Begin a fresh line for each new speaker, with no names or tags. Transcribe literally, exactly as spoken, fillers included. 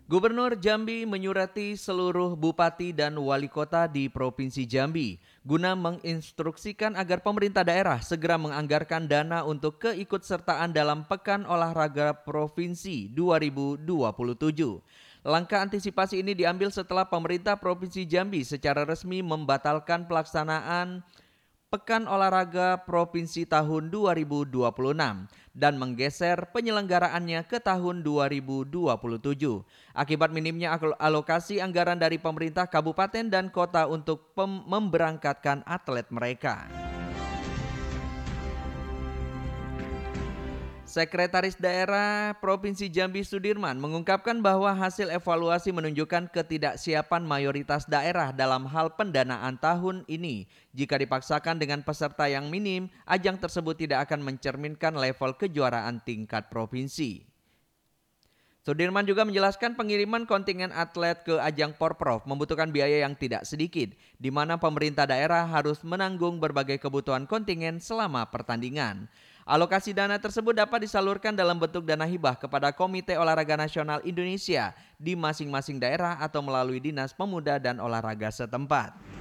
Gubernur Jambi menyurati seluruh bupati dan wali kota di Provinsi Jambi guna menginstruksikan agar pemerintah daerah segera menganggarkan dana untuk keikutsertaan dalam Pekan Olahraga Provinsi dua ribu dua puluh tujuh. Langkah antisipasi ini diambil setelah pemerintah Provinsi Jambi secara resmi membatalkan pelaksanaan Pekan Olahraga Provinsi tahun dua ribu dua puluh enam dan menggeser penyelenggaraannya ke tahun dua ribu dua puluh tujuh. Akibat minimnya alokasi anggaran dari pemerintah kabupaten dan kota untuk memberangkatkan atlet mereka. Sekretaris Daerah Provinsi Jambi Sudirman mengungkapkan bahwa hasil evaluasi menunjukkan ketidaksiapan mayoritas daerah dalam hal pendanaan tahun ini. Jika dipaksakan dengan peserta yang minim, ajang tersebut tidak akan mencerminkan level kejuaraan tingkat provinsi. Sudirman juga menjelaskan pengiriman kontingen atlet ke ajang Porprov membutuhkan biaya yang tidak sedikit, di mana pemerintah daerah harus menanggung berbagai kebutuhan kontingen selama pertandingan. Alokasi dana tersebut dapat disalurkan dalam bentuk dana hibah kepada Komite Olahraga Nasional Indonesia di masing-masing daerah atau melalui Dinas Pemuda dan Olahraga setempat.